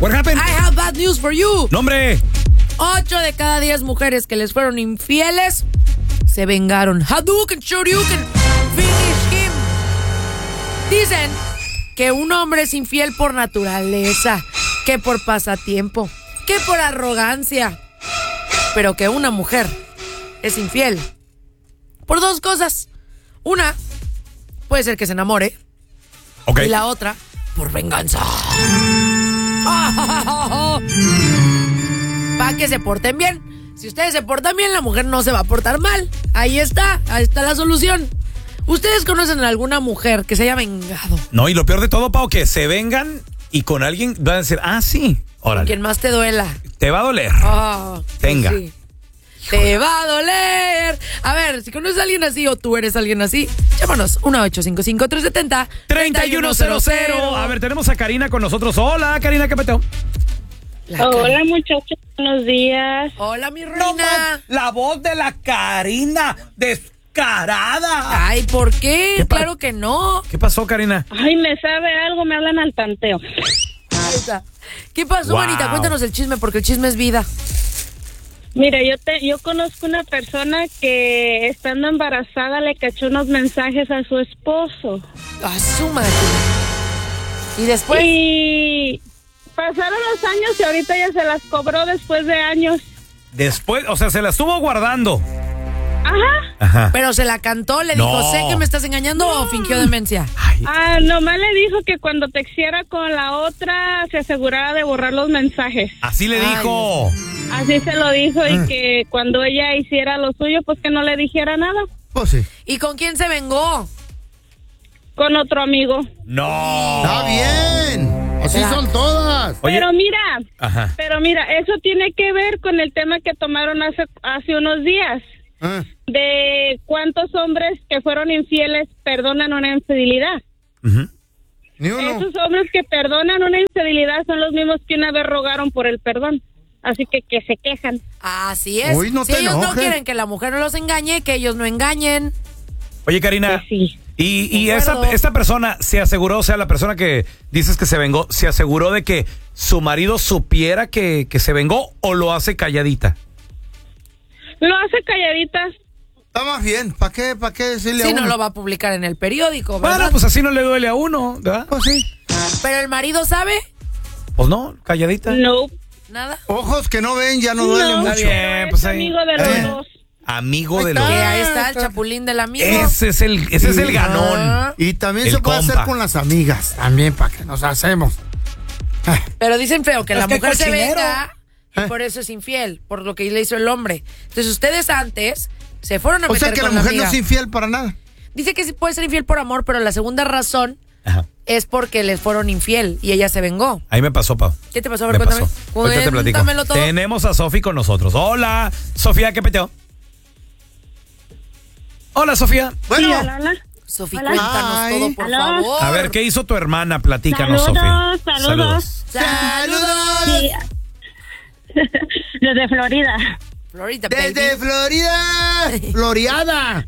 What happened? I have bad news for you. Nombre. 8 de cada 10 mujeres que les fueron infieles se vengaron. Hadouken, Shoryuken, finish him. Dicen que un hombre es infiel por naturaleza, que por pasatiempo, que por arrogancia, pero que una mujer es infiel por 2 cosas. Una, puede ser que se enamore. Okay. Y la otra, por venganza. Para que se porten bien. Si ustedes se portan bien, la mujer no se va a portar mal. Ahí está la solución. ¿Ustedes conocen a alguna mujer que se haya vengado? No, y lo peor de todo, Pau, que se vengan y con alguien van a decir, sí, órale. Quien más te duela. Te va a doler. Tenga. Sí. Te va a doler. A ver, si conoces a alguien así o tú eres alguien así, llámanos 1-855-370-3100. A ver, tenemos a Karina con nosotros. Hola, Karina, ¿qué peteo? Hola, muchachos, buenos días. Hola, mi reina. La voz de la Karina descarada. Ay, ¿por qué? Claro que no. ¿Qué pasó, Karina? Ay, me sabe algo, me hablan al tanteo. ¿Qué pasó, Wow. Juanita? Cuéntanos el chisme, porque el chisme es vida. Mira, yo conozco una persona que estando embarazada le cachó unos mensajes a su esposo. A su madre. ¿Y después? Y pasaron los años y ahorita ya se las cobró después de años. Después, o sea, se la estuvo guardando. Ajá. Pero se la cantó, le dijo, sé que me estás engañando o fingió demencia. Nomás le dijo que cuando texteara con la otra se asegurara de borrar los mensajes. Así le dijo. Así se lo dijo y que cuando ella hiciera lo suyo, pues que no le dijera nada. Pues sí. ¿Y con quién se vengó? Con otro amigo. No. Está bien. Así son todas. Oye. Pero mira, eso tiene que ver con el tema que tomaron hace unos días. De cuántos hombres que fueron infieles perdonan una infidelidad. Ni uno. Esos hombres que perdonan una infidelidad son los mismos que una vez rogaron por el perdón. Así que se quejan. Así es. Uy, no si te ellos no enojes. quieren que la mujer no los engañe, que ellos no engañen. Oye, Karina. Pues sí. Y esta persona se aseguró, o sea, la persona que dices que se vengó, ¿se aseguró de que su marido supiera que se vengó o lo hace calladita? Lo hace calladita. Está más bien. ¿Para qué decirle a Si uno? no lo va a publicar en el periódico, ¿verdad? Bueno, pues así no le duele a uno, ¿verdad? Pues sí. Pero el marido sabe Pues no, calladita. No. nada. Ojos que no ven ya no duele mucho. Está bien, pues Es ahí. amigo de los dos. Amigo de Ahí los está. Que ahí está el chapulín del amigo. Ese es el ganón. Y también El se puede compa. hacer con las amigas. También, para que nos hacemos. Pero dicen feo que la que mujer se cochinero. venga y por eso es infiel, por lo que le hizo el hombre. Entonces ustedes antes se fueron a O meter sea que la con mujer amiga. no es infiel para nada. Dice que sí puede ser infiel por amor, pero la segunda razón Ajá. es porque les fueron infiel y ella se vengó. Ahí me pasó, Pau. ¿Qué te pasó? A ver, Me cuéntame. pasó. Ahorita te platico. Cuéntamelo todo. Tenemos a Sofi con nosotros. Hola, Sofía, ¿qué peteo? Hola, Sofía. Bueno, Sí, hola. Sofi, Hola. cuéntanos Ay. todo, por Aló. favor. A ver, ¿qué hizo tu hermana? Platícanos, Saludos, Sofía. saludos. ¡Saludos! Sí. Desde Florida. Florida, desde baby. Florida. Floreada.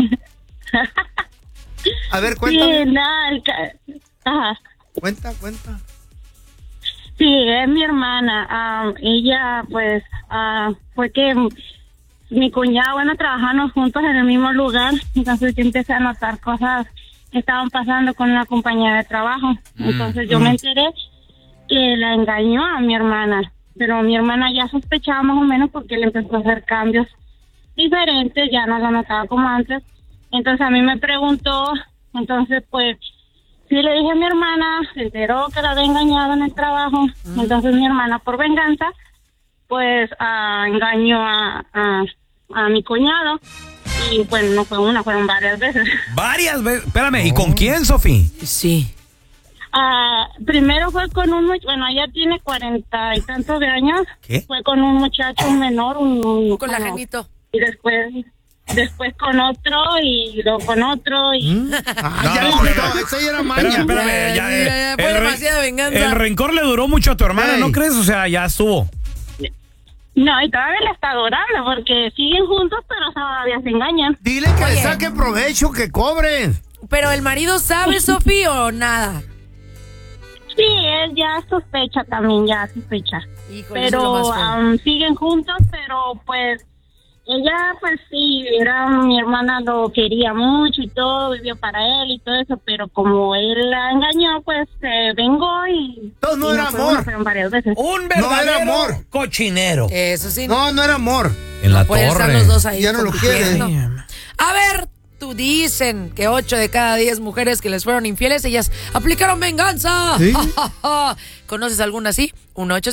A ver, cuéntame. Sí, ajá. Cuenta. Sí, es mi hermana. Ella, pues, fue que mi cuñado, bueno, trabajamos juntos en el mismo lugar. Entonces yo empecé a notar cosas que estaban pasando con una compañera de trabajo. Entonces yo me enteré que la engañó a mi hermana. Pero mi hermana ya sospechaba más o menos porque le empezó a hacer cambios diferentes, ya no lo notaba como antes. Entonces a mí me preguntó, entonces pues sí le dije a mi hermana, se enteró que la había engañado en el trabajo. Entonces mi hermana por venganza pues engañó a mi cuñado y pues no fue una, fueron varias veces. Varias veces. Espérame, ¿y con quién, Sofi? Sí. Primero fue con un bueno, ella tiene 40 y tantos de años. ¿Qué? Fue con un muchacho menor, Con la genito. y después con otro y luego con otro y Esa ya era maña. Espérame, Ya, fue demasiada venganza. El rencor le duró mucho a tu hermana, Ey. ¿no crees? O sea, ya estuvo. no, y todavía le está adorando porque siguen juntos pero todavía se engañan. Dile que le saquen provecho, que cobren. Pero el marido sabe, Sofi, o nada. Sí, él ya sospecha también, ya sospecha. Híjole, eso es lo Pero más feo. siguen juntos, pero pues ella, pues sí, mi hermana lo quería mucho y todo, vivió para él y todo eso, pero como él la engañó, pues se vengó y... Entonces no y era fue amor. una, fueron varias veces. Un verdadero era amor. cochinero. Eso sí. No, no era amor. En la Pueden estar torre. los dos ahí Ya no lo quiere. compitiendo. A ver, tú dicen que 8 de cada 10 mujeres que les fueron infieles, ellas aplicaron venganza. ¿Sí? ¿Conoces alguna así?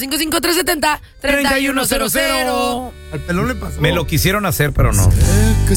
1-855-370-3100. Al pelón le pasó. Me lo quisieron hacer, pero no.